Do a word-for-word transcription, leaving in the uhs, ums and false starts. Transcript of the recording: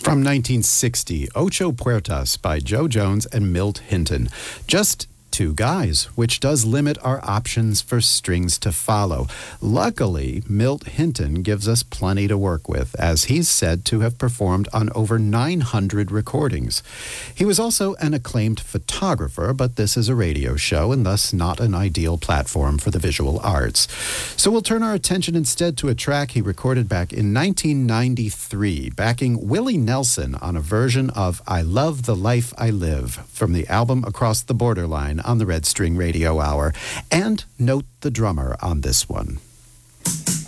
From nineteen sixty, Ocho Puertas by Joe Jones and Milt Hinton. Just two guys, which does limit our options for strings to follow. Luckily, Milt Hinton gives us plenty to work with, as he's said to have performed on over nine hundred recordings. He was also an acclaimed photographer, but this is a radio show and thus not an ideal platform for the visual arts. So we'll turn our attention instead to a track he recorded back in nineteen ninety-three, backing Willie Nelson on a version of I Love the Life I Live from the album Across the Borderline on the Red String Radio Hour. And note the drummer on this one.